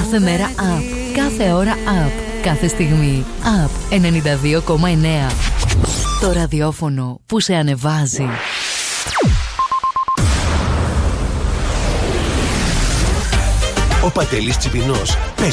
Κάθε μέρα up. Κάθε ώρα up. Κάθε στιγμή up. 92,9. Το ραδιόφωνο που σε ανεβάζει. Ο Παντελής Τσιπινός παίζει